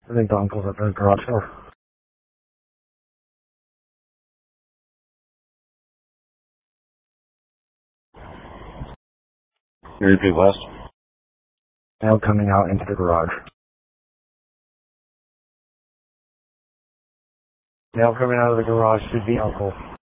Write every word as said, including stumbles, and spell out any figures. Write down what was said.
I think the uncle's at the garage door. You repeat west? Now coming out into the garage. Now coming out of the garage should be Uncle.